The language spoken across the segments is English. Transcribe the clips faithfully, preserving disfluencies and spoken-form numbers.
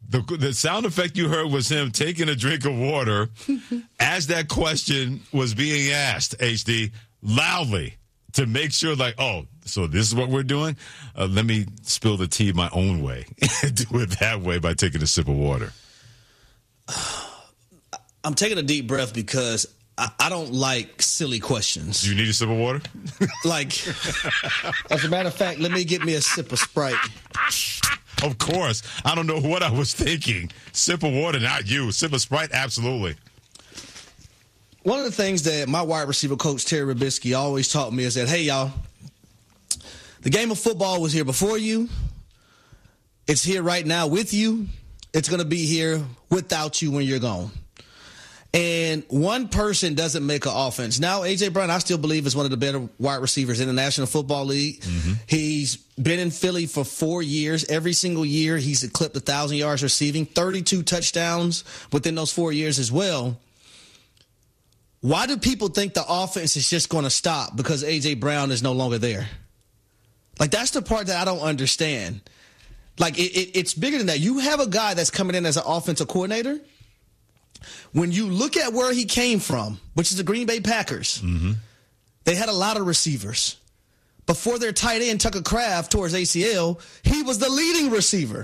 The, the sound effect you heard was him taking a drink of water as that question was being asked, H D, loudly to make sure, like, oh, so this is what we're doing? Uh, let me spill the tea my own way. Do it that way by taking a sip of water. I'm taking a deep breath because I, I don't like silly questions. Do you need a sip of water? Like, as a matter of fact, let me get me a sip of Sprite. Of course. I don't know what I was thinking. Sip of water, not you. Sip of Sprite, absolutely. One of the things that my wide receiver coach, Terry Robisky, always taught me is that, hey, y'all, the game of football was here before you. It's here right now with you. It's going to be here without you when you're gone. And one person doesn't make an offense. Now, A J. Brown, I still believe, is one of the better wide receivers in the National Football League. Mm-hmm. He's been in Philly for four years. Every single year, he's eclipsed one thousand yards receiving, thirty-two touchdowns within those four years as well. Why do people think the offense is just going to stop because A J. Brown is no longer there? Like, that's the part that I don't understand. Like, it, it, it's bigger than that. You have a guy that's coming in as an offensive coordinator. When you look at where he came from, which is the Green Bay Packers, mm-hmm. they had a lot of receivers. Before their tight end, Tucker Kraft, tore his A C L, he was the leading receiver.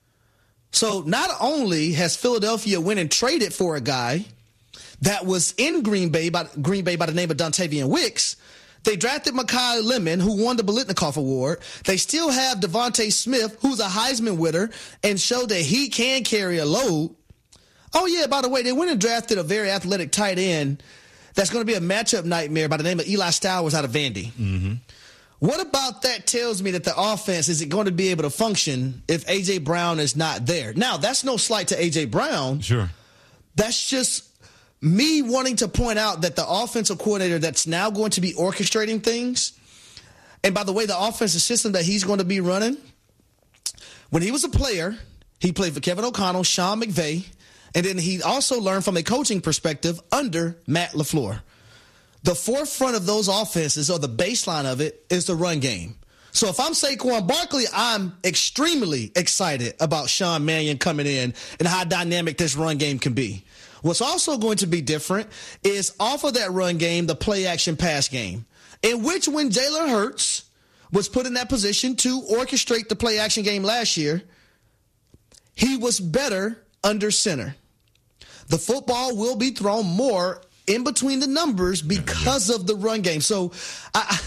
So not only has Philadelphia went and traded for a guy that was in Green Bay by, Green Bay by the name of Dontavian Wicks, they drafted Mekhi Lemon, who won the Biletnikoff Award. They still have Devontae Smith, who's a Heisman winner, and showed that he can carry a load. Oh, yeah, by the way, they went and drafted a very athletic tight end that's going to be a matchup nightmare by the name of Eli Stowers out of Vandy. Mm-hmm. What about that tells me that the offense isn't going to be able to function if A J. Brown is not there? Now, that's no slight to A J. Brown. Sure. That's just me wanting to point out that the offensive coordinator that's now going to be orchestrating things, and by the way, the offensive system that he's going to be running, when he was a player, he played for Kevin O'Connell, Sean McVay, and then he also learned from a coaching perspective under Matt LaFleur. The forefront of those offenses, or the baseline of it, is the run game. So if I'm Saquon Barkley, I'm extremely excited about Sean Mannion coming in and how dynamic this run game can be. What's also going to be different is off of that run game, the play-action pass game, in which when Jalen Hurts was put in that position to orchestrate the play-action game last year, he was better under center. The football will be thrown more in between the numbers because of the run game. So, I,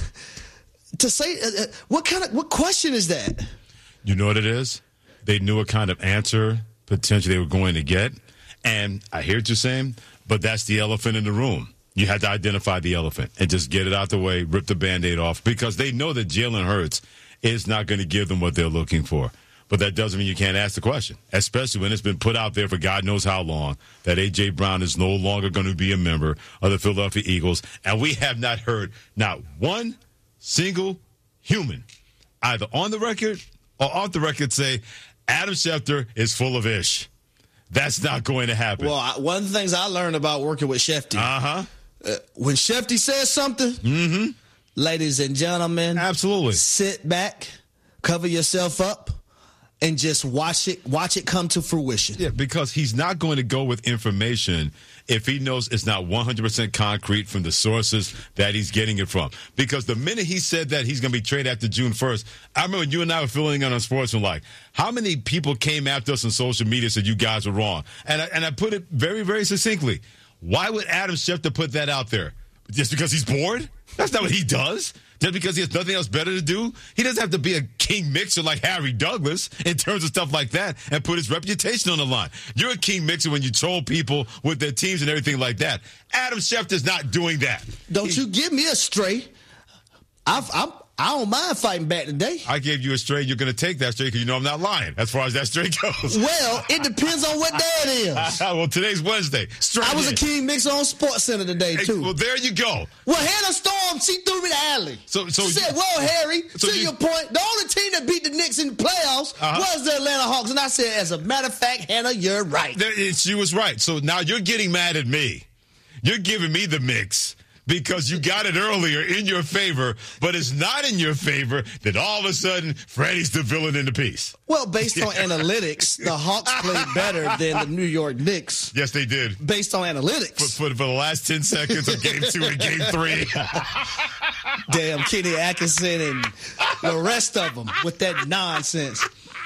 to say, uh, what kind of what question is that? You know what it is? They knew what kind of answer potentially they were going to get. And I hear what you're saying, but that's the elephant in the room. You had to identify the elephant and just get it out the way, rip the Band-Aid off, because they know that Jalen Hurts is not going to give them what they're looking for. But that doesn't mean you can't ask the question, especially when it's been put out there for God knows how long that A J. Brown is no longer going to be a member of the Philadelphia Eagles. And we have not heard not one single human, either on the record or off the record, say Adam Schefter is full of ish. That's not going to happen. Well, I, one of the things I learned about working with Shefty, uh-huh. uh, when Shefty says something, mm-hmm. ladies and gentlemen, absolutely, sit back, cover yourself up, and just watch it watch it come to fruition. Yeah, because he's not going to go with information if he knows it's not one hundred percent concrete from the sources that he's getting it from. Because the minute he said that he's going to be traded after June first, I remember you and I were filling in on Sportsmanlike. How many people came after us on social media and said you guys were wrong? And I, and I put it very, very succinctly. Why would Adam Schefter put that out there? Just because he's bored? That's not what he does. Just because he has nothing else better to do? He doesn't have to be a king mixer like Harry Douglas in terms of stuff like that and put his reputation on the line. You're a king mixer when you troll people with their teams and everything like that. Adam Schefter's not doing that. Don't he, you give me a stray. I've, I'm, I don't mind fighting back today. I gave you a straight. You're going to take that straight because you know I'm not lying as far as that straight goes. Well, it depends on what day it is. Well, today's Wednesday. Straight I was in. a king mixer on Sports Center today, too. Hey, well, there you go. Well, Hannah Storm, she threw me the alley. So, so she said, well, Harry, so to you, your point, the only team that beat the Knicks in the playoffs uh-huh. was the Atlanta Hawks. And I said, as a matter of fact, Hannah, you're right. There, she was right. So now you're getting mad at me. You're giving me the mix because you got it earlier in your favor, but it's not in your favor that all of a sudden Freddie's the villain in the piece. Well, based on analytics, the Hawks played better than the New York Knicks. Yes, they did. Based on analytics. For, for, for the last ten seconds of game two and game three. Damn, Kenny Atkinson and the rest of them with that nonsense.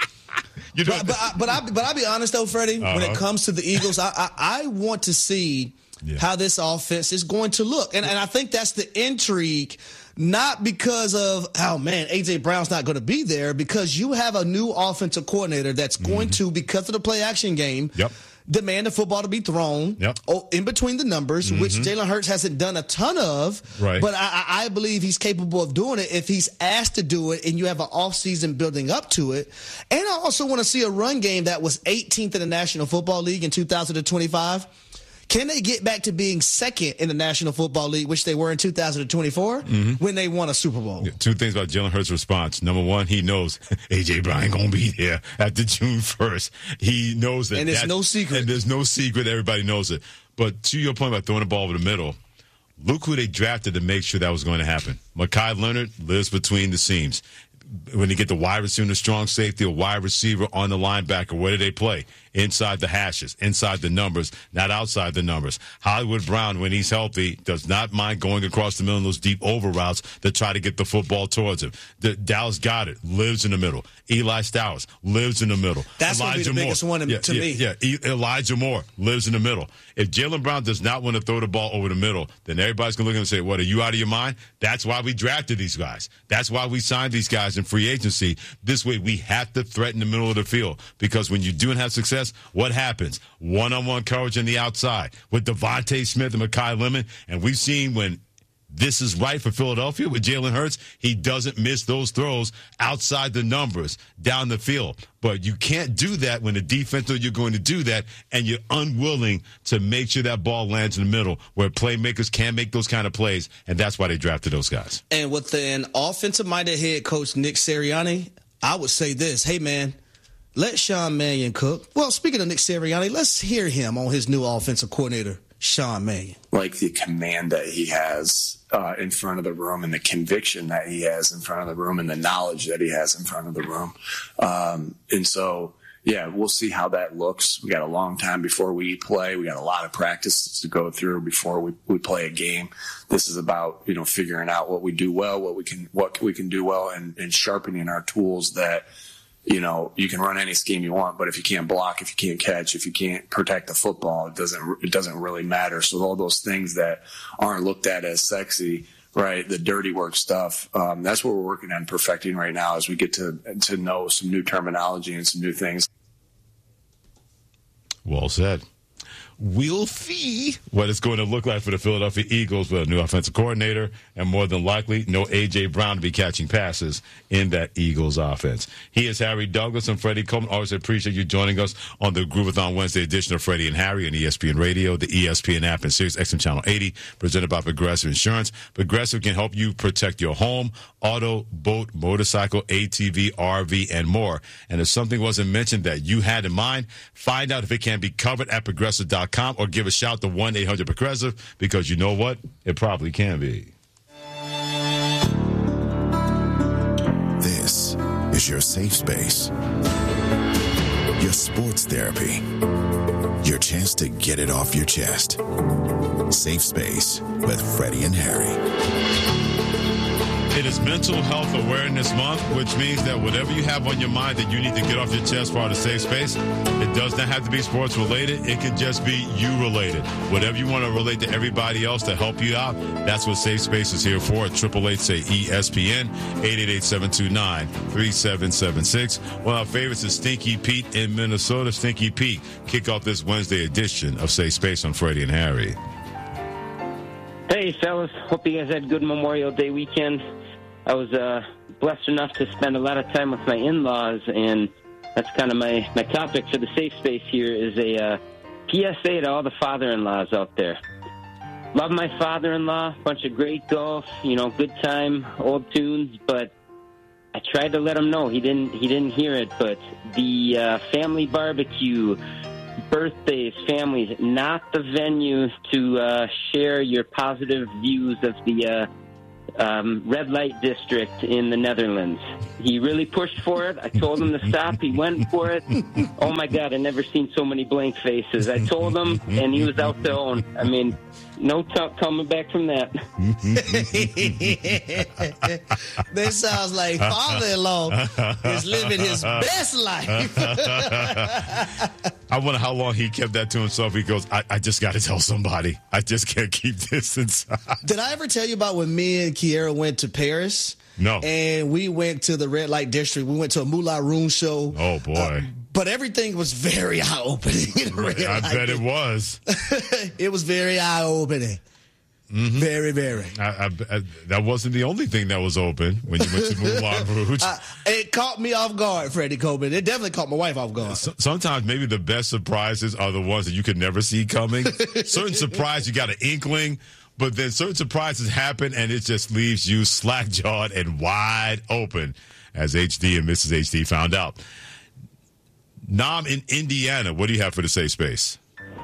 You know, but but I, but, I, but I'll be honest, though, Freddie, uh-huh. when it comes to the Eagles, I, I, I want to see yeah. how this offense is going to look. And, and I think that's the intrigue, not because of, oh, man, A J. Brown's not going to be there, because you have a new offensive coordinator that's going mm-hmm. to, because of the play-action game, yep. demand the football to be thrown yep. in between the numbers, mm-hmm. which Jalen Hurts hasn't done a ton of. Right. But I, I believe he's capable of doing it if he's asked to do it and you have an offseason building up to it. And I also want to see a run game that was eighteenth in the National Football League in two thousand twenty-five. Can they get back to being second in the National Football League, which they were in two thousand twenty-four, mm-hmm. when they won a Super Bowl? Yeah, two things about Jalen Hurts' response. Number one, he knows A J. Brown going to be there after June first. He knows that. And there's no secret. And there's no secret. Everybody knows it. But to your point about throwing the ball over the middle, look who they drafted to make sure that was going to happen. Mekhi Leonard lives between the seams. When they get the wide receiver, the strong safety, a wide receiver on the linebacker, where do they play? Inside the hashes, inside the numbers, not outside the numbers. Hollywood Brown, when he's healthy, does not mind going across the middle in those deep over routes to try to get the football towards him. The, Dallas Goedert lives in the middle. Eli Stowers lives in the middle. That's going to be the biggest one to yeah, yeah, me. Yeah, e- Elijah Moore lives in the middle. If Jalen Brown does not want to throw the ball over the middle, then everybody's going to look at him and say, what, are you out of your mind? That's why we drafted these guys. That's why we signed these guys in free agency. This way we have to threaten the middle of the field, because when you do have success, what happens? One-on-one coverage on the outside with Devontae Smith and Mekhi Lemon. And we've seen when this is right for Philadelphia with Jalen Hurts, he doesn't miss those throws outside the numbers down the field. But you can't do that when the defense knows you're going to do that, and you're unwilling to make sure that ball lands in the middle where playmakers can make those kind of plays, and that's why they drafted those guys. And with an offensive-minded head coach, Nick Sirianni, I would say this, hey, man, let Sean Mannion cook. Well, speaking of Nick Sirianni, let's hear him on his new offensive coordinator, Sean Mannion. Like the command that he has uh, in front of the room, and the conviction that he has in front of the room, and the knowledge that he has in front of the room. Um, and so, yeah, we'll see how that looks. We got a long time before we play. We got a lot of practices to go through before we, we play a game. This is about, you know, figuring out what we do well, what we can, what we can do well, and, and sharpening our tools that, you know, you can run any scheme you want, but if you can't block, if you can't catch, if you can't protect the football, it doesn't, it doesn't really matter. So all those things that aren't looked at as sexy, right, the dirty work stuff, um, that's what we're working on perfecting right now as we get to, to know some new terminology and some new things. Well said. We'll see what it's going to look like for the Philadelphia Eagles with a new offensive coordinator, and more than likely, no A J. Brown to be catching passes in that Eagles offense. He is Harry Douglas and Freddie Coleman. Always appreciate you joining us on the Groovathon Wednesday edition of Freddie and Harry on E S P N Radio, the E S P N app, and Sirius X M Channel eighty, presented by Progressive Insurance. Progressive can help you protect your home, auto, boat, motorcycle, A T V, R V, and more. And if something wasn't mentioned that you had in mind, find out if it can be covered at progressive dot com or give a shout to one eight hundred progressive, because you know what? It probably can be. This is your safe space. Your sports therapy. Your chance to get it off your chest. Safe Space with Freddie and Harry. It is Mental Health Awareness Month, which means that whatever you have on your mind that you need to get off your chest for a safe space, it does not have to be sports related. It can just be you related. Whatever you want to relate to everybody else to help you out, that's what Safe Space is here for. At eight eight eight, say E S P N, eight eight eight, seven two nine, three seven seven six. One of our favorites is Stinky Pete in Minnesota. Stinky Pete, kick off this Wednesday edition of Safe Space on Freddie and Harry. Hey, fellas. Hope you guys had a good Memorial Day weekend. I was uh, blessed enough to spend a lot of time with my in-laws, and that's kind of my, my topic for the safe space here is a uh, P S A to all the father-in-laws out there. Love my father-in-law, bunch of great golf, you know, good time, old tunes, but I tried to let him know. He didn't, he didn't hear it, but the uh, family barbecue birthdays, families, not the venue to uh, share your positive views of the uh, um, red light district in the Netherlands. He really pushed for it. I told him to stop. He went for it. Oh, my God, I've never seen so many blank faces. I told him, and he was out to own. I mean, no t- coming back from that. This sounds like father-in-law is living his best life. I wonder how long he kept that to himself. He goes, I, I just got to tell somebody. I just can't keep this inside. Did I ever tell you about when me and Kiera went to Paris? No. And we went to the red light district. We went to a Moulin Rouge show. Oh, boy. Uh, but everything was very eye-opening. I bet it was. It was very eye-opening. Mm-hmm. Very, very. I, I, I, that wasn't the only thing that was open when you went to Moulin Rouge. uh, it caught me off guard, Freddie Coleman. It definitely caught my wife off guard. So, sometimes maybe the best surprises are the ones that you could never see coming. Certain surprise, you got an inkling, but then certain surprises happen, and it just leaves you slack-jawed and wide open, as H D and Missus H D found out. Nam in Indiana, what do you have for the safe space?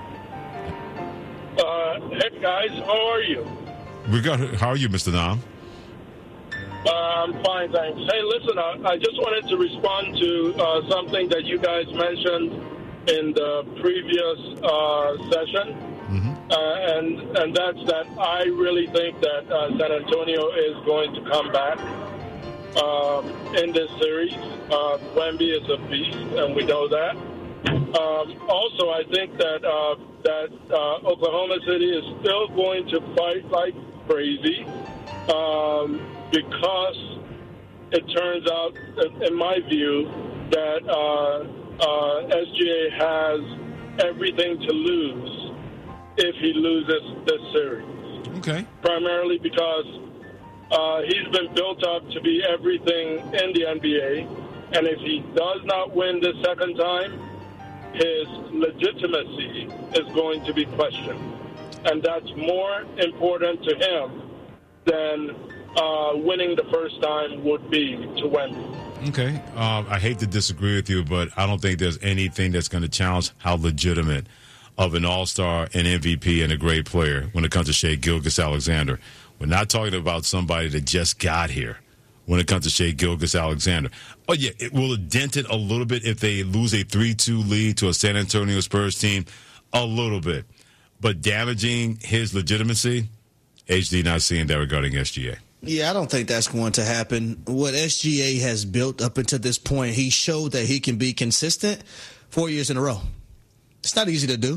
Uh, hey, guys, how are you? We got. How are you, Mister Nam? Uh, I'm fine, thanks. Hey, listen, I, I just wanted to respond to uh, something that you guys mentioned in the previous uh, session, mm-hmm. uh, and and that's that I really think that uh, San Antonio is going to come back um, in this series. Uh, Wemby is a beast, and we know that. Um, also, I think that uh, that uh, Oklahoma City is still going to fight like crazy um, because it turns out, in my view, that uh, uh, S G A has everything to lose if he loses this series. Okay. Primarily because uh, he's been built up to be everything in the N B A, and if he does not win the second time, his legitimacy is going to be questioned. And that's more important to him than uh, winning the first time would be to Wemby. Okay. Um, I hate to disagree with you, but I don't think there's anything that's going to challenge how legitimate of an all-star, an M V P, and a great player when it comes to Shai Gilgeous-Alexander. We're not talking about somebody that just got here when it comes to Shai Gilgeous-Alexander. Oh, yeah, it will dent it a little bit if they lose a three two lead to a San Antonio Spurs team, a little bit. But damaging his legitimacy, H D not seeing that regarding S G A. Yeah, I don't think that's going to happen. What S G A has built up until this point, he showed that he can be consistent four years in a row. It's not easy to do.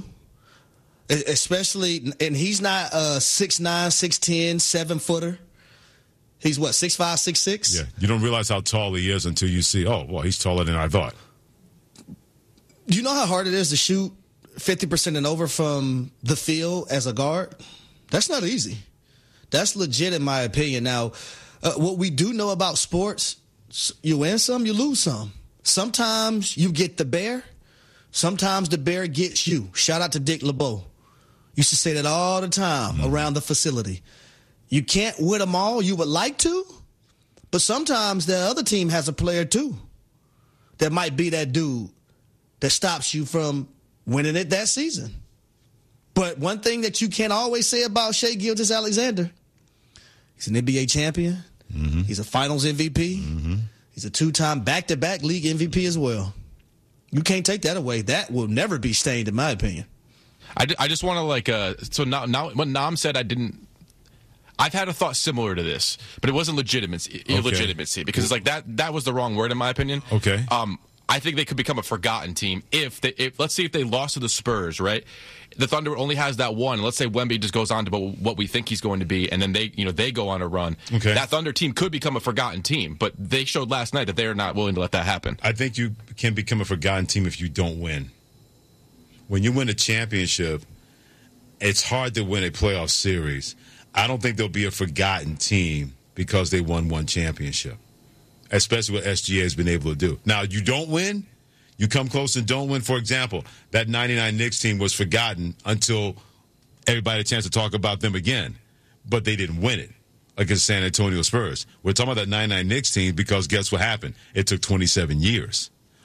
Especially, and he's not a six nine, six ten, seven-footer. He's what, six five, six six? Yeah, you don't realize how tall he is until you see, oh, well, he's taller than I thought. Do you know how hard it is to shoot fifty percent and over from the field as a guard? That's not easy. That's legit in my opinion. Now, uh, what we do know about sports, you win some, you lose some. Sometimes you get the bear. Sometimes the bear gets you. Shout out to Dick LeBeau. Used to say that all the time mm-hmm. around the facility. You can't win them all. You would like to, but sometimes the other team has a player too that might be that dude that stops you from winning it that season. But one thing that you can't always say about Shai Gilgeous-Alexander, he's an N B A champion. Mm-hmm. He's a Finals M V P. Mm-hmm. He's a two-time back-to-back league M V P as well. You can't take that away. That will never be stained, in my opinion. I, I just want to like uh, so now now what Nam said I didn't. I've had a thought similar to this, but it wasn't legitimacy, okay. illegitimacy because it's like that that was the wrong word in my opinion. Okay. Um, I think they could become a forgotten team if they if let's see if they lost to the Spurs, right? The Thunder only has that one. Let's say Wemby just goes on to what we think he's going to be, and then they you know they go on a run. Okay. That Thunder team could become a forgotten team, but they showed last night that they are not willing to let that happen. I think you can become a forgotten team if you don't win. When you win a championship, it's hard to win a playoff series. I don't think there'll be a forgotten team because they won one championship, especially what S G A has been able to do. Now, you don't win, you come close and don't win. For example, that ninety-nine Knicks team was forgotten until everybody had a chance to talk about them again, but they didn't win it against San Antonio Spurs. We're talking about that ninety-nine Knicks team because guess what happened? It took twenty-seven years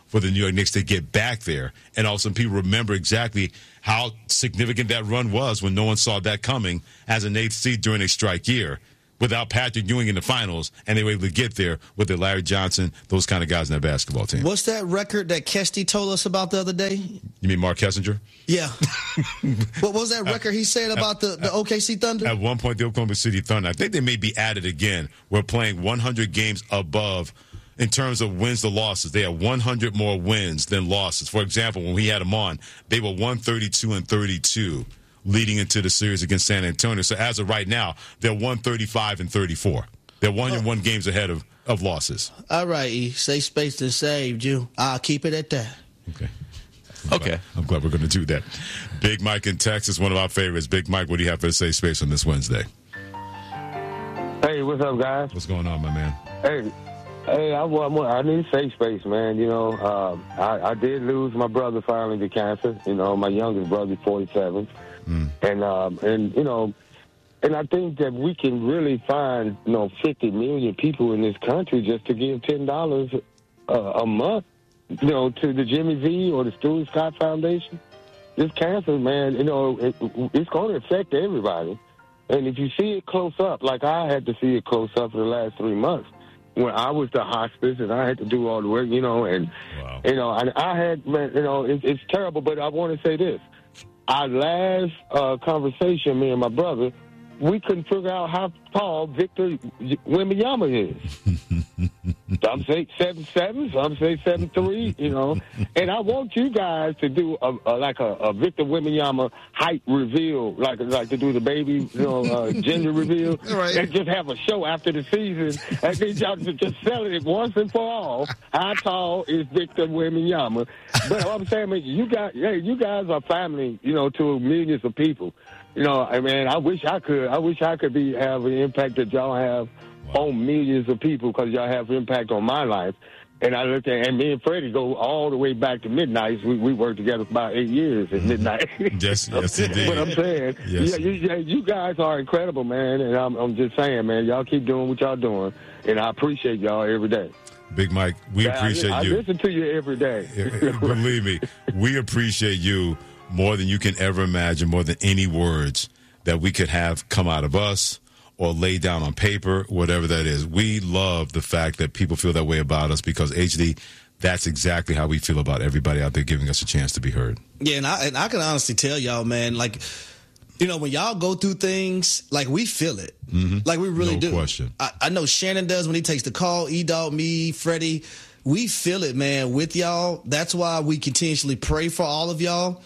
for the New York Knicks to get back there. And also people remember exactly how significant that run was when no one saw that coming as an eighth seed during a strike year without Patrick Ewing in the finals, and they were able to get there with the Larry Johnson, those kind of guys in that basketball team. What's that record that Kesty told us about the other day? You mean Mark Kessinger? Yeah. What was that record he said about the, the O K C Thunder? At one point, the Oklahoma City Thunder, I think they may be added again. We're playing one hundred games above in terms of wins to losses. They had one hundred more wins than losses. For example, when we had them on, they were one thirty-two and thirty-two leading into the series against San Antonio. So as of right now, they're one thirty-five and thirty-four. They're one and one games ahead of, of losses. All right, E. Safe space to saved you. I'll keep it at that. Okay. I'm okay. Glad, I'm glad we're going to do that. Big Mike in Texas, one of our favorites. Big Mike, what do you have for the safe space on this Wednesday? Hey, what's up, guys? What's going on, my man? Hey, hey, I, I, I need safe space, man. You know, um, I, I did lose my brother finally to cancer. You know, my youngest brother, forty-seven. Mm. And, um, and you know, and I think that we can really find, you know, fifty million people in this country just to give ten dollars uh, a month, you know, to the Jimmy V or the Stuart Scott Foundation. This cancer, man, you know, it, it's going to affect everybody. And if you see it close up, like I had to see it close up for the last three months, when I was the hospice and I had to do all the work, you know, and, wow. you know, and I had, man, you know, it, it's terrible, but I want to say this. Our last uh, conversation, me and my brother, we couldn't figure out how tall Victor Wembanyama is. Some say seven seven, some say seven three, you know. And I want you guys to do a, a, like a, a Victor Wembanyama height reveal, like like to do the baby, you know, uh, gender reveal, right. And just have a show after the season, and then y'all just sell it once and for all. How tall is Victor Wembanyama? But what I'm saying is, you guys, hey, you guys are family, you know, to millions of people. You know, I mean, I wish I could. I wish I could be have an impact that y'all have wow. on millions of people, because y'all have impact on my life. And I looked at, and me and Freddie go all the way back to Midnight. We we worked together for about eight years at Midnight. Yes, yes, indeed. But I'm saying, yes. yeah, you, you guys are incredible, man. And I'm, I'm just saying, man, y'all keep doing what y'all doing, and I appreciate y'all every day. Big Mike, we yeah, appreciate I, you. I listen to you every day. Believe me, we appreciate you more than you can ever imagine, more than any words that we could have come out of us or lay down on paper, whatever that is. We love the fact that people feel that way about us, because H D, that's exactly how we feel about everybody out there giving us a chance to be heard. Yeah, and I, and I can honestly tell y'all, man, like, you know, when y'all go through things, like, we feel it. Mm-hmm. Like, we really no do. question. I, I know Shannon does when he takes the call, E-Dog, me, Freddie. We feel it, man, with y'all. That's why we continuously pray for all of y'all.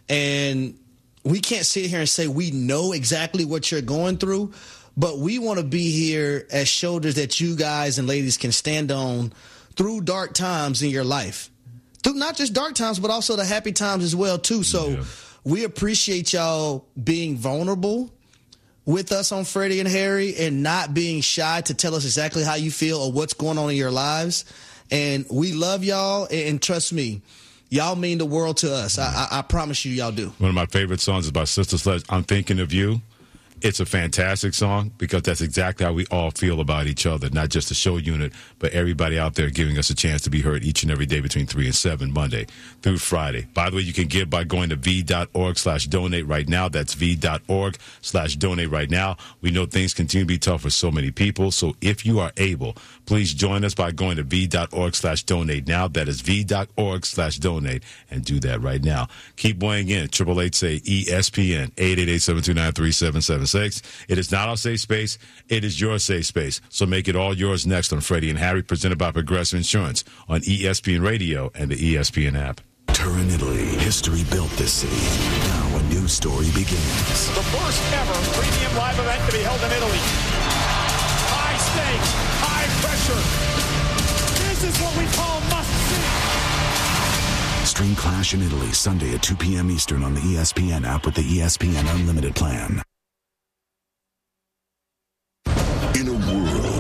And we can't sit here and say we know exactly what you're going through, but we want to be here as shoulders that you guys and ladies can stand on through dark times in your life. Through not just dark times, but also the happy times as well, too. So yeah. we appreciate y'all being vulnerable with us on Freddie and Harry and not being shy to tell us exactly how you feel or what's going on in your lives. And we love y'all, and trust me, y'all mean the world to us. I, I, I promise you, y'all do. One of my favorite songs is by Sister Sledge, I'm Thinking of You. It's a fantastic song, because that's exactly how we all feel about each other, not just the show unit, but everybody out there giving us a chance to be heard each and every day between three and seven, Monday through Friday. By the way, you can give by going to v.org slash donate right now. That's v.org slash donate right now. We know things continue to be tough for so many people, so if you are able, please join us by going to v.org slash donate now. That is v.org slash donate, and do that right now. Keep weighing in. eight eight eight, say E S P N, eight eight eight, seven two nine, three seven seven six. It is not our safe space. It is your safe space. So make it all yours next on Freddie and Harry, presented by Progressive Insurance on E S P N Radio and the E S P N app. Turin, Italy. History built this city. Now a new story begins. The first ever premium live event to be held in Italy. High stakes, high pressure. This is what we call must-see. Stream Clash in Italy Sunday at two p.m. Eastern on the E S P N app with the E S P N Unlimited plan. In a world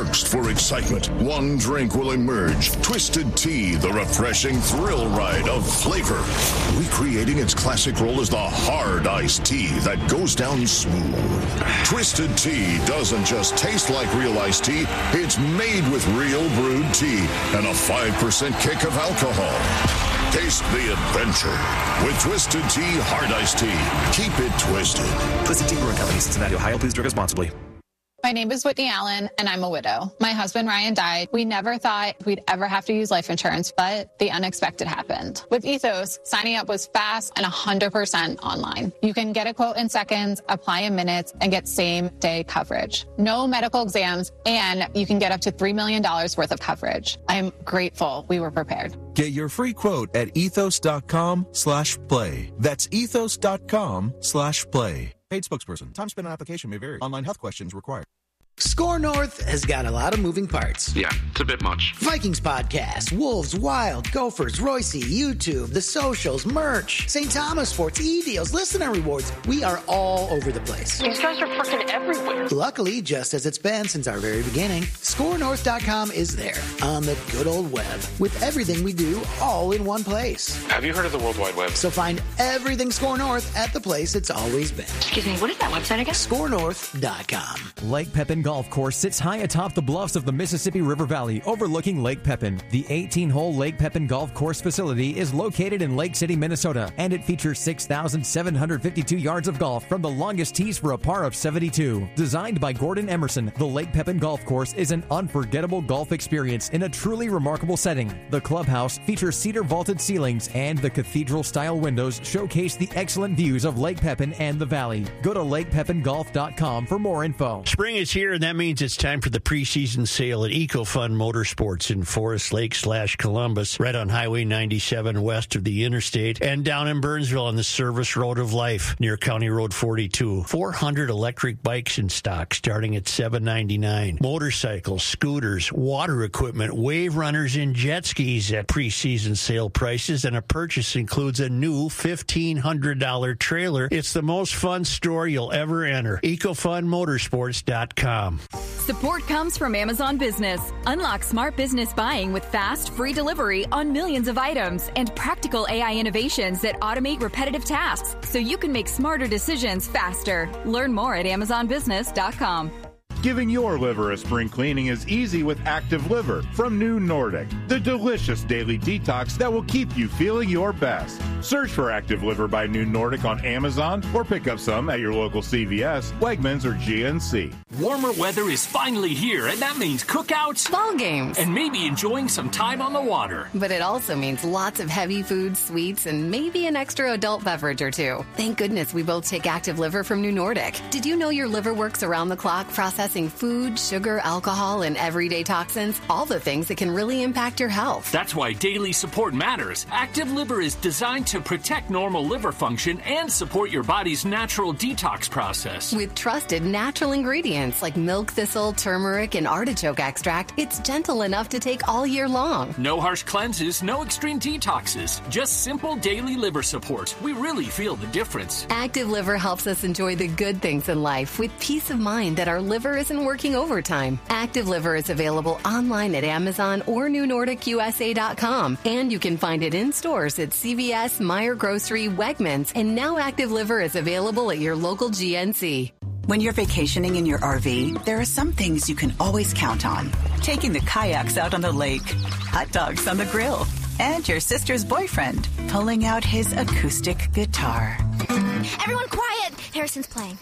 thirst for excitement, one drink will emerge. Twisted Tea, the refreshing thrill ride of flavor. Recreating its classic role as the hard iced tea that goes down smooth. Twisted Tea doesn't just taste like real iced tea, it's made with real brewed tea and a five percent kick of alcohol. Taste the adventure with Twisted Tea Hard Iced Tea. Keep it twisted. Twisted Tea Brewing Company, Cincinnati, Ohio. Please drink responsibly. My name is Whitney Allen, and I'm a widow. My husband, Ryan, died. We never thought we'd ever have to use life insurance, but the unexpected happened. With Ethos, signing up was fast and one hundred percent online. You can get a quote in seconds, apply in minutes, and get same-day coverage. No medical exams, and you can get up to three million dollars worth of coverage. I'm grateful we were prepared. Get your free quote at ethos.com slash play. That's ethos.com slash play. Paid spokesperson. Time spent on application may vary. Online health questions required. Score North has got a lot of moving parts. Yeah, it's a bit much. Vikings podcast, Wolves, Wild, Gophers, Royce, YouTube, the socials, merch, Saint Thomas Sports, e-deals, listener rewards. We are all over the place. These guys are freaking everywhere. Luckily, just as it's been since our very beginning, score north dot com is there on the good old web with everything we do all in one place. Have you heard of the World Wide Web? So find everything Score North at the place it's always been. Excuse me, what is that website again? score north dot com. Lake Pepin Golf Course sits high atop the bluffs of the Mississippi River Valley, overlooking Lake Pepin. The eighteen-hole Lake Pepin Golf Course facility is located in Lake City, Minnesota, and it features six thousand seven hundred fifty-two yards of golf from the longest tees for a par of seventy-two. Designed by Gordon Emerson, the Lake Pepin Golf Course is an unforgettable golf experience in a truly remarkable setting. The clubhouse features cedar vaulted ceilings, and the cathedral-style windows showcase the excellent views of Lake Pepin and the valley. Go to lake pepin golf dot com for more info. Spring is here, and that means it's time for the preseason sale at EcoFun Motorsports in Forest Lake slash Columbus, right on Highway ninety-seven west of the interstate, and down in Burnsville on the Service Road of Life near County Road forty-two. four hundred electric bikes in stock starting at seven ninety-nine. Motorcycles, scooters, water equipment, wave runners, and jet skis at preseason sale prices, and a purchase includes a new fifteen hundred dollars trailer. It's the most fun store you'll ever enter. eco fun motorsports dot com. Support comes from Amazon Business. Unlock smart business buying with fast, free delivery on millions of items and practical A I innovations that automate repetitive tasks so you can make smarter decisions faster. Learn more at amazon business dot com. Giving your liver a spring cleaning is easy with Active Liver from New Nordic, the delicious daily detox that will keep you feeling your best. Search for Active Liver by New Nordic on Amazon or pick up some at your local C V S, Wegmans, or G N C. Warmer weather is finally here, and that means cookouts, ball games, and maybe enjoying some time on the water. But it also means lots of heavy food, sweets, and maybe an extra adult beverage or two. Thank goodness we both take Active Liver from New Nordic. Did you know your liver works around the clock processing food, sugar, alcohol, and everyday toxins, all the things that can really impact your health? That's why daily support matters. Active Liver is designed to protect normal liver function and support your body's natural detox process. With trusted natural ingredients like milk thistle, turmeric, and artichoke extract, it's gentle enough to take all year long. No harsh cleanses, no extreme detoxes, just simple daily liver support. We really feel the difference. Active Liver helps us enjoy the good things in life with peace of mind that our liver isn't working overtime. Active Liver is available online at Amazon or new nordic u s a dot com, and you can find it in stores at C V S, Meijer Grocery, Wegmans, and now Active Liver is available at your local G N C. When you're vacationing in your R V, there are some things you can always count on. Taking the kayaks out on the lake, hot dogs on the grill, and your sister's boyfriend pulling out his acoustic guitar. Everyone quiet! Harrison's playing.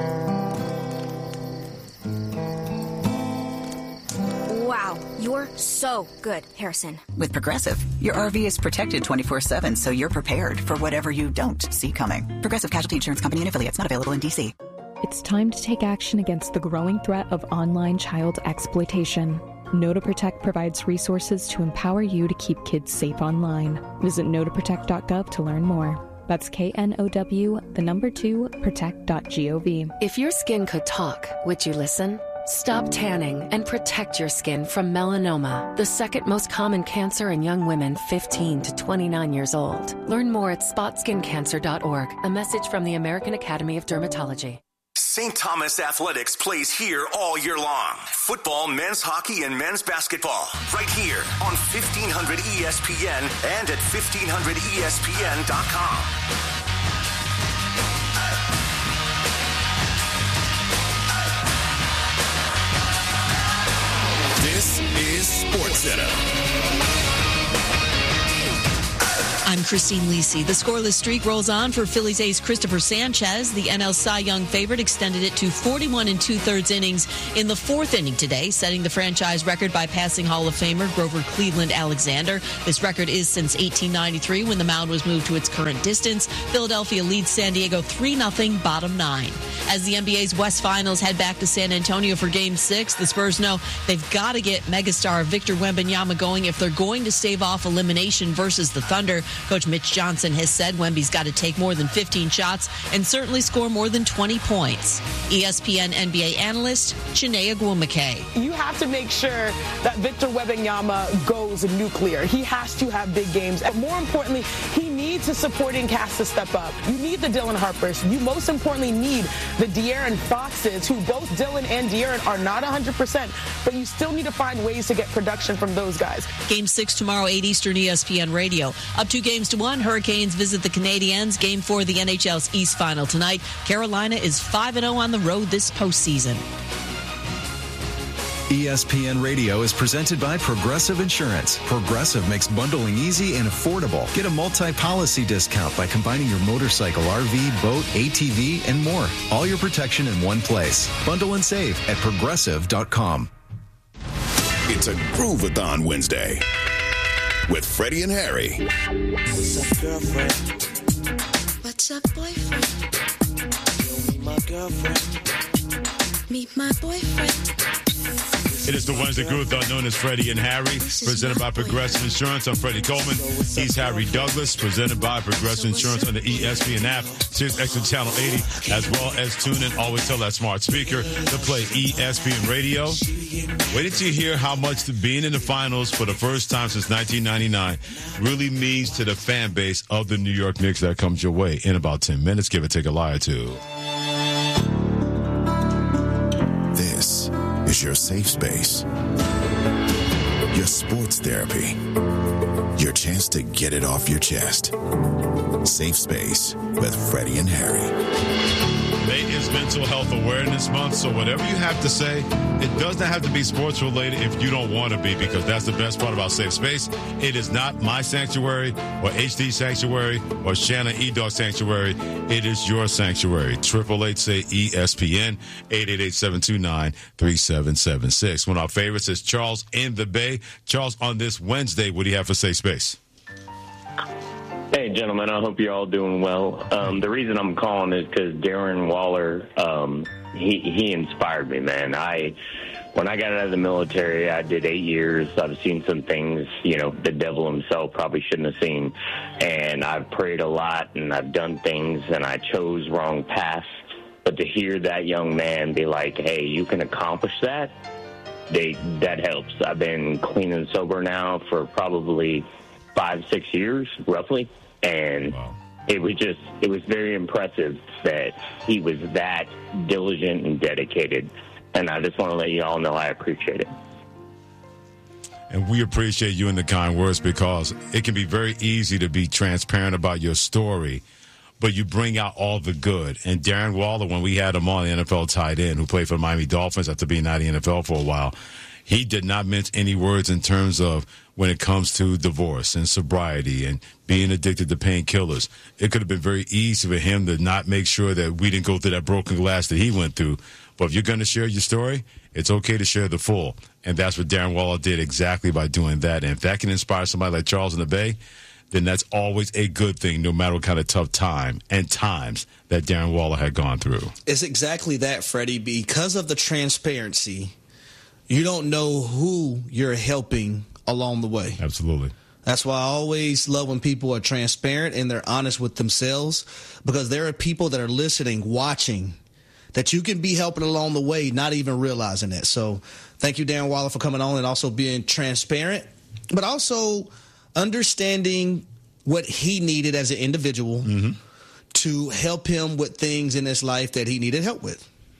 Wow, you're so good, Harrison. With Progressive, your R V is protected twenty-four seven, so you're prepared for whatever you don't see coming. Progressive Casualty Insurance Company and affiliates, not available in D C. It's time to take action against the growing threat of online child exploitation. Know to Protect provides resources to empower you to keep kids safe online. Visit know to protect dot gov to learn more. That's K N O W, the number two, protect dot gov. If your skin could talk, would you listen? Stop tanning and protect your skin from melanoma, the second most common cancer in young women fifteen to twenty-nine years old. Learn more at spot skin cancer dot org. A message from the American Academy of Dermatology. Saint Thomas Athletics plays here all year long. Football, men's hockey, and men's basketball. Right here on fifteen hundred E S P N and at fifteen hundred E S P N dot com. This is SportsCenter. I'm Christine Lisi. The scoreless streak rolls on for Phillies ace Christopher Sanchez. The N L Cy Young favorite extended it to forty-one and two-thirds innings in the fourth inning today, setting the franchise record by passing Hall of Famer Grover Cleveland Alexander. This record is since eighteen ninety-three, when the mound was moved to its current distance. Philadelphia leads San Diego three nothing, bottom nine. As the N B A's West Finals head back to San Antonio for Game six, the Spurs know they've got to get megastar Victor Wembanyama going if they're going to stave off elimination versus the Thunder. Coach Mitch Johnson has said Wemby's got to take more than fifteen shots and certainly score more than twenty points. E S P N N B A analyst Chiney Ogwumike. You have to make sure that Victor Wembanyama goes nuclear. He has to have big games. And more importantly, he needs a supporting cast to step up. You need the Dylan Harpers. You most importantly need the De'Aaron Foxes, who both Dylan and De'Aaron are not one hundred percent, but you still need to find ways to get production from those guys. Game six tomorrow, eight Eastern, E S P N Radio. Up two games to one, Hurricanes visit the Canadiens. Game four of the N H L's East Final tonight. Carolina is five and oh on the road this postseason. E S P N Radio is presented by Progressive Insurance. Progressive makes bundling easy and affordable. Get a multi-policy discount by combining your motorcycle, R V, boat, A T V, and more. All your protection in one place. Bundle and save at progressive dot com. It's a Groovathon Wednesday with Freddie and Harry. What's up, girlfriend? What's up, boyfriend? Yo, meet my girlfriend. Meet my boyfriend. It is the Wednesday Groovathon known as Freddie and Harry, presented by Progressive Insurance. I'm Freddie Coleman. He's Harry Douglas, presented by Progressive Insurance on the E S P N app, Sirius X M Channel eighty, as well as tune in. Always tell that smart speaker to play E S P N Radio. Wait until you hear how much being in the finals for the first time since nineteen ninety-nine really means to the fan base of the New York Knicks. That comes your way in about ten minutes. Give it, take a lie or two. This is your safe space, your sports therapy, your chance to get it off your chest. Safe Space with Freddie and Harry. May is Mental Health Awareness Month, so whatever you have to say, it doesn't have to be sports related if you don't want to be, because that's the best part about Safe Space. It is not my sanctuary or H D Sanctuary or Shannon E-Dog Sanctuary. It is your sanctuary. eight eight eight say E S P N, eight eight eight, seven two nine, three seven seven six. One of our favorites is Charles in the Bay. Charles, on this Wednesday, what do you have for Safe Space? Hey, gentlemen, I hope you're all doing well. Um, the reason I'm calling is because Darren Waller, um, he, he inspired me, man. I, when I got out of the military, I did eight years. I've seen some things, you know, the devil himself probably shouldn't have seen. And I've prayed a lot, and I've done things, and I chose wrong paths. But to hear that young man be like, hey, you can accomplish that, they, that helps. I've been clean and sober now for probably five, six years, roughly. And wow. It was just, it was very impressive that he was that diligent and dedicated. And I just want to let you all know I appreciate it. And we appreciate you in the kind words, because it can be very easy to be transparent about your story, but you bring out all the good. And Darren Waller, when we had him on, the N F L tight end who played for the Miami Dolphins after being out of the N F L for a while, he did not mince any words in terms of when it comes to divorce and sobriety and being addicted to painkillers. It could have been very easy for him to not make sure that we didn't go through that broken glass that he went through. But if you're going to share your story, it's okay to share the full. And that's what Darren Waller did exactly by doing that. And if that can inspire somebody like Charles in the Bay, then that's always a good thing, no matter what kind of tough time and times that Darren Waller had gone through. It's exactly that, Freddie. Because of the transparency, you don't know who you're helping along the way. Absolutely. That's why I always love when people are transparent and they're honest with themselves, because there are people that are listening, watching, that you can be helping along the way, not even realizing it. So thank you, Darren Waller, for coming on and also being transparent, but also understanding what he needed as an individual mm-hmm. to help him with things in his life that he needed help with.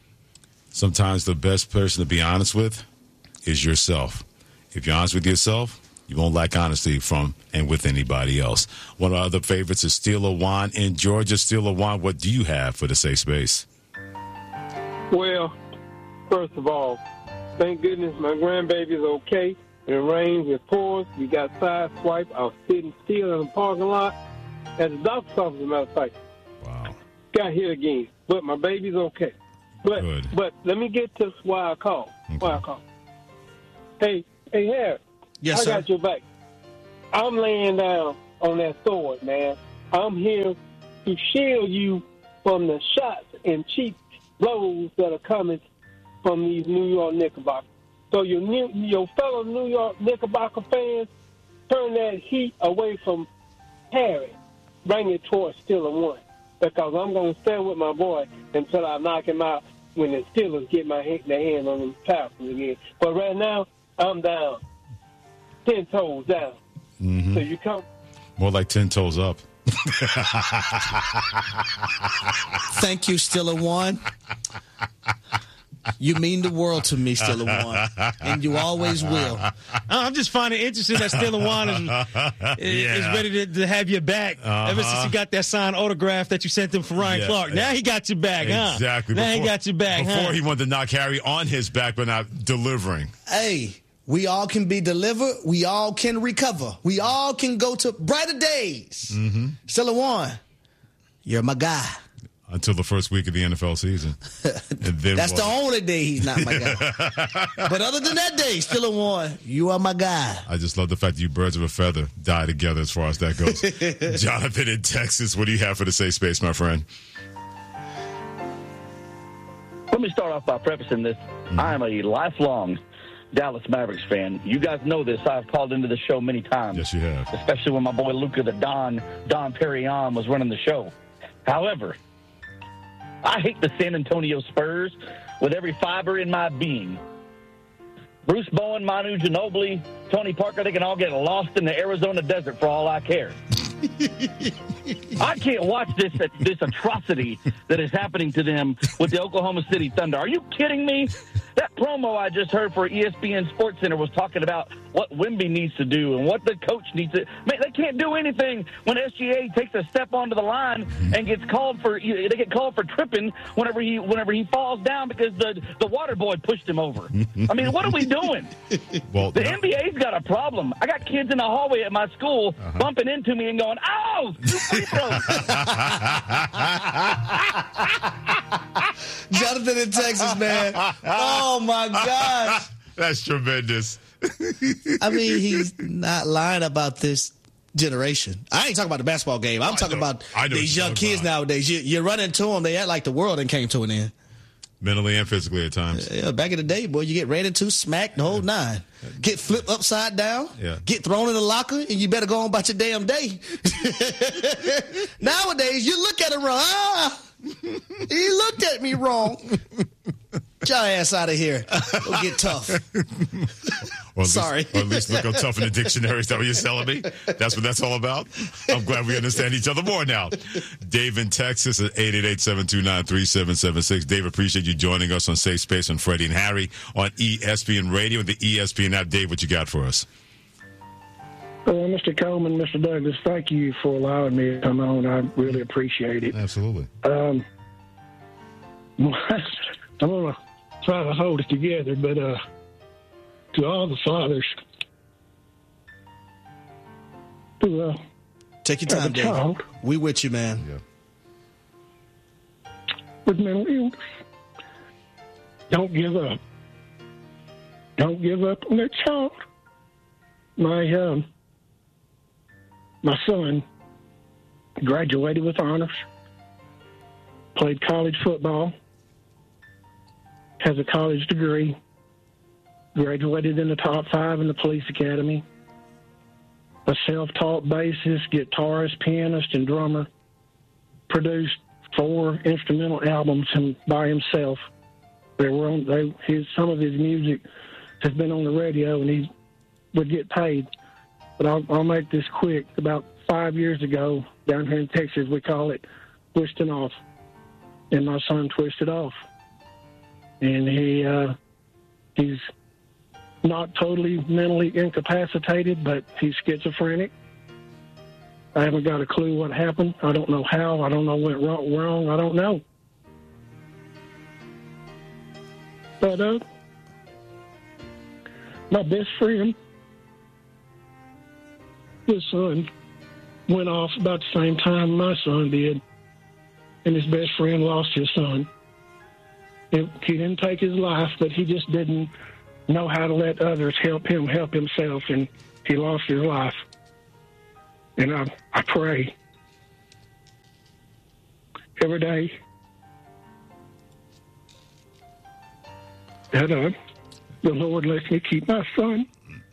Sometimes the best person to be honest with is yourself. If you're honest with yourself, you won't lack honesty from and with anybody else. One of our other favorites is Steeler Juan in Georgia. Steeler Juan, what do you have for the safe space? Well, first of all, thank goodness my grandbaby's okay. It rains, it pours. We got side swipe. I was sitting still in the parking lot at the doctor's office, as a matter of fact. Wow. Got hit again, but my baby's okay. But Good. but let me get to why I called. Okay. Why I called. Hey, hey, Harry. Yes, I sir. got your back. I'm laying down on that sword, man. I'm here to shield you from the shots and cheap blows that are coming from these New York Knickerbockers. So your new, your fellow New York Knickerbocker fans, turn that heat away from Harry. Bring it towards Steeler One. Because I'm going to stand with my boy until I knock him out when the Steelers get my hand, their hand on them Falcons again. But right now, I'm down. Ten toes down. Mm-hmm. So you come. More like ten toes up. Thank you, Steeler One. You mean the world to me, Steeler One, and you always will. I'm just finding it interesting that Steeler One is, is, Yeah. is ready to, to have your back Uh-huh. ever since he got that signed autograph that you sent him for Ryan Yeah, Clark. Now yeah. he got your back, huh? Exactly. Now he Before- got your back, Before huh? he wanted to knock Harry on his back, but not delivering. Hey, we all can be delivered. We all can recover. We all can go to brighter days. Mm-hmm. Steeler One, you're my guy. Until the first week of the N F L season. And then That's what? the only day he's not my guy. But other than that day, Steeler One, you are my guy. I just love the fact that you birds of a feather die together as far as that goes. Jonathan in Texas, what do you have for the safe space, my friend? Let me start off by prefacing this. Mm-hmm. I am a lifelong Dallas Mavericks fan. You guys know this. I've called into the show many times. Yes, you have. Especially when my boy Luca, the Don, Don Perignon, was running the show. However, I hate the San Antonio Spurs with every fiber in my being. Bruce Bowen, Manu Ginobili, Tony Parker, they can all get lost in the Arizona desert for all I care. I can't watch this this atrocity that is happening to them with the Oklahoma City Thunder. Are you kidding me? That promo I just heard for E S P N Sports Center was talking about what Wemby needs to do and what the coach needs to. Man, they can't do anything when S G A takes a step onto the line and gets called for. They get called for tripping whenever he whenever he falls down because the the water boy pushed him over. I mean, what are we doing? Well, The N B A's got a problem. I got kids in the hallway at my school Uh-huh. bumping into me and going, "Ow, two free throws." Jonathan in Texas, man. Oh, my gosh. That's tremendous. I mean, he's not lying about this generation. I ain't talking about the basketball game. I'm talking know- about I know these what young you're kids talking nowadays. You, you run into them, they act like the world and came to an end. Mentally and physically at times. Yeah, back in the day, boy, you get ran into, smacked, the whole nine. Get flipped upside down, Yeah. get thrown in the locker, and you better go on about your damn day. Nowadays, you look at him wrong. Ah, he looked at me wrong. Get your ass out of here. Go get tough. Or at Sorry. Least, or at least look up tough in the dictionary. Is that what you're telling me? That's what that's all about? I'm glad we understand each other more now. Dave in Texas at eight eight eight, seven two nine, three seven seven six. Dave, appreciate you joining us on Safe Space on Freddie and Harry on E S P N Radio and the E S P N app. Dave, what you got for us? Well, Mister Coleman, Mister Douglas, thank you for allowing me to come on. I really appreciate it. Absolutely. Um, I'm going to try to hold it together, but uh, to all the fathers who uh, Take your have time, a Dave. child We with you, man. with mental illness, don't give up. Don't give up on that child. My um, my son graduated with honors, played college football, has a college degree, graduated in the top five in the police academy, a self-taught bassist, guitarist, pianist, and drummer, produced four instrumental albums him, by himself. They were on. They his some of his music has been on the radio, and he would get paid. But I'll, I'll make this quick. About five years ago, down here in Texas, we call it twisting off, and my son twisted off. and he uh, he's not totally mentally incapacitated, but he's schizophrenic. I haven't got a clue what happened. I don't know how. I don't know what went wrong. wrong. I don't know. But uh, my best friend, his son, went off about the same time my son did, and his best friend lost his son. It, he didn't take his life, but he just didn't know how to let others help him help himself, and he lost his life. And I, I pray every day that uh, the Lord lets me keep my son.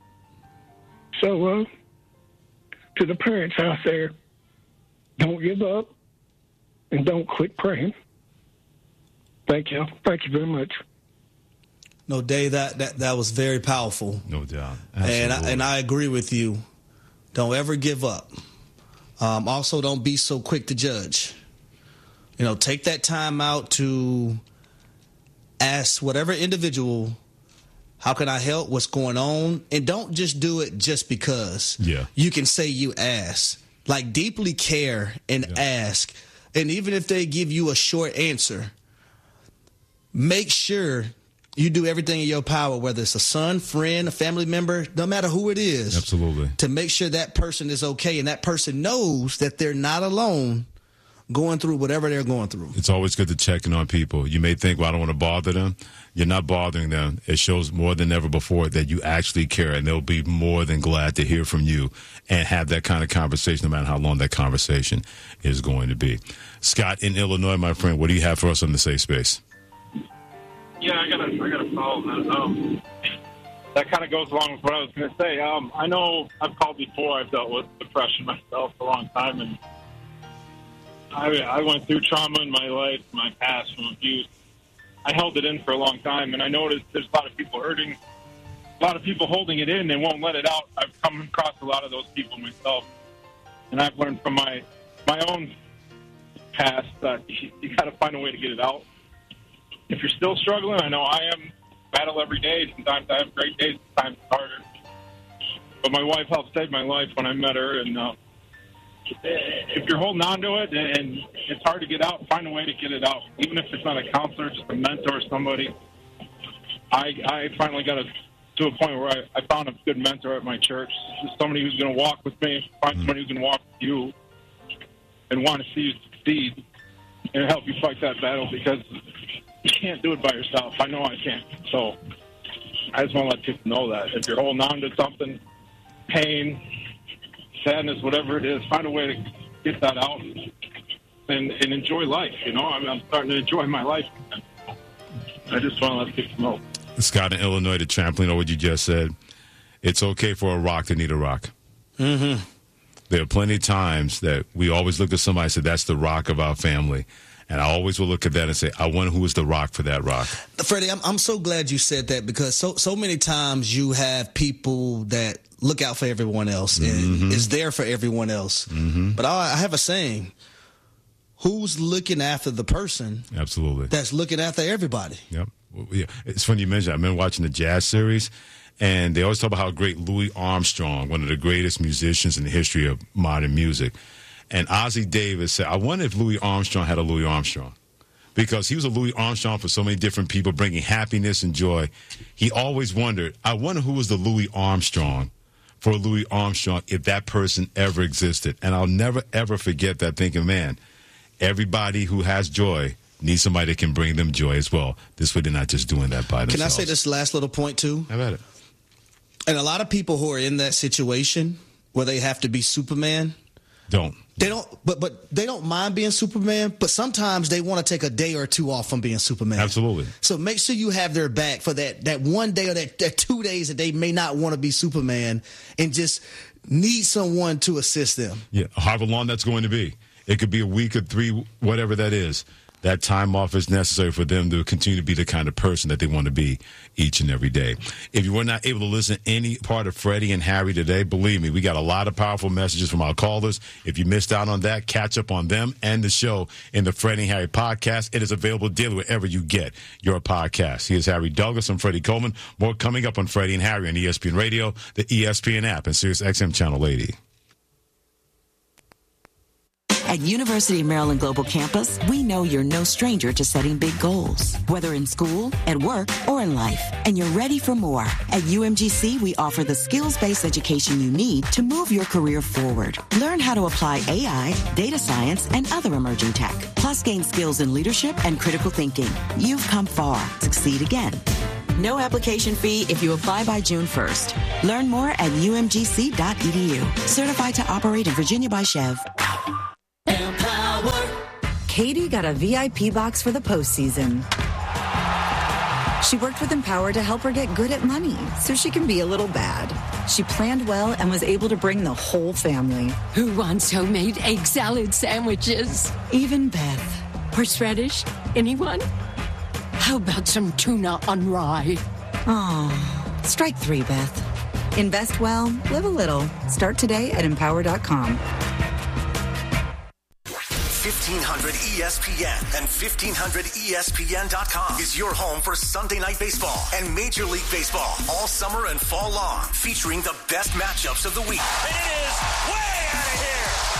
So, uh, to the parents out there, don't give up and don't quit praying. Thank you. Thank you very much. No, Dave, that, that, that was very powerful. No doubt. And I, and I agree with you. Don't ever give up. Um, also, don't be so quick to judge. You know, take that time out to ask whatever individual, how can I help? What's going on? And don't just do it just because. Yeah. You can say you ask. Like, deeply care and yeah. ask. And even if they give you a short answer, make sure you do everything in your power, whether it's a son, friend, a family member, no matter who it is. Absolutely. To make sure that person is okay and that person knows that they're not alone going through whatever they're going through. It's always good to check in on people. You may think, well, I don't want to bother them. You're not bothering them. It shows more than ever before that you actually care, and they'll be more than glad to hear from you and have that kind of conversation, no matter how long that conversation is going to be. Scott in Illinois, my friend, what do you have for us on the Safe Space? Yeah, I got a, I got a follow that. Um, that kind of goes along with what I was going to say. Um, I know I've called before. I've dealt with depression myself for a long time, and I, I went through trauma in my life, my past from abuse. I held it in for a long time, and I noticed there's a lot of people hurting, a lot of people holding it in. They won't let it out. I've come across a lot of those people myself, and I've learned from my my own past that you, you got to find a way to get it out. If you're still struggling, I know I am. Battle every day. Sometimes I have great days. Sometimes it's harder. But my wife helped save my life when I met her. And uh, if you're holding on to it and it's hard to get out, find a way to get it out. Even if it's not a counselor, just a mentor, somebody. I I finally got a, to a point where I, I found a good mentor at my church. Just somebody who's going to walk with me. Find somebody who's going to walk with you and want to see you succeed and help you fight that battle, because you can't do it by yourself. I know I can't. So I just want to let people know that. If you're holding on to something, pain, sadness, whatever it is, find a way to get that out and, and enjoy life. You know, I mean, I'm starting to enjoy my life. I just want to let people know. Scott in Illinois, the trampoline, on what you just said, it's okay for a rock to need a rock. Mm-hmm. There are plenty of times that we always look at somebody and say, that's the rock of our family. And I always will look at that and say, I wonder who is the rock for that rock. Freddie, I'm, I'm so glad you said that, because so so many times you have people that look out for everyone else and Mm-hmm. is there for everyone else. Mm-hmm. But I, I have a saying, who's looking after the person Absolutely. that's looking after everybody? Yep. Well, yeah. It's funny you mentioned, I've been watching the Jazz series, and they always talk about how great Louis Armstrong, one of the greatest musicians in the history of modern music. And Ozzie Davis said, I wonder if Louis Armstrong had a Louis Armstrong. Because he was a Louis Armstrong for so many different people, bringing happiness and joy. He always wondered, I wonder who was the Louis Armstrong for Louis Armstrong if that person ever existed. And I'll never, ever forget that, thinking, man, everybody who has joy needs somebody that can bring them joy as well. This way they're not just doing that by themselves. Can I say this last little point, too? How about it? And a lot of people who are in that situation where they have to be Superman, Don't. They don't, but but they don't mind being Superman. But sometimes they want to take a day or two off from being Superman. Absolutely. So make sure you have their back for that that one day or that, that two days that they may not want to be Superman, and just need someone to assist them. Yeah, however long that's going to be. It could be a week or three, whatever that is. that time off is necessary for them to continue to be the kind of person that they want to be each and every day. If you were not able to listen to any part of Freddie and Harry today, believe me, we got a lot of powerful messages from our callers. If you missed out on that, catch up on them and the show in the Freddie and Harry podcast. It is available daily wherever you get your podcast. Here's Harry Douglas and Freddie Coleman. More coming up on Freddie and Harry on E S P N Radio, the E S P N app, and Sirius X M Channel eighty. At University of Maryland Global Campus, we know you're no stranger to setting big goals, whether in school, at work, or in life, and you're ready for more. At U M G C, we offer the skills-based education you need to move your career forward. Learn how to apply A I, data science, and other emerging tech, plus gain skills in leadership and critical thinking. You've come far. Succeed again. No application fee if you apply by June first. Learn more at U M G C dot E D U. Certified to operate in Virginia by Chev. Katie got a V I P box for the postseason. She worked with Empower to help her get good at money so she can be a little bad. She planned well and was able to bring the whole family. Who wants homemade egg salad sandwiches? Even Beth. Horseradish? Anyone? How about some tuna on rye? Oh, strike three, Beth. Invest well, live a little. Start today at empower dot com. fifteen hundred E S P N and fifteen hundred E S P N dot com is your home for Sunday Night Baseball and Major League Baseball all summer and fall long, featuring the best matchups of the week. And it is way out of here.